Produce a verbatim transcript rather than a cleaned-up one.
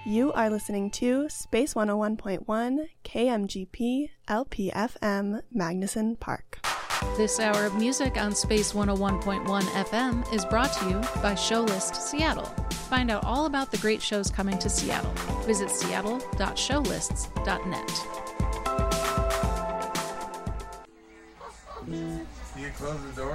You are listening to Space one oh one point one K M G P L P F M Magnuson Park. This hour of music on Space one oh one point one F M is brought to you by Showlist Seattle. Find out all about the great shows coming to Seattle. Visit seattle dot showlists dot net. You close the door?